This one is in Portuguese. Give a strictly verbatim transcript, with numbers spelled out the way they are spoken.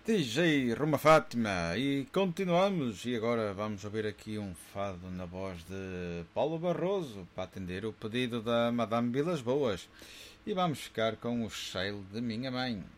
D J Roma Fátima e continuamos e agora vamos ouvir aqui um fado na voz de Paulo Barroso para atender o pedido da Madame Vilas Boas e vamos ficar com o cheiro de minha mãe.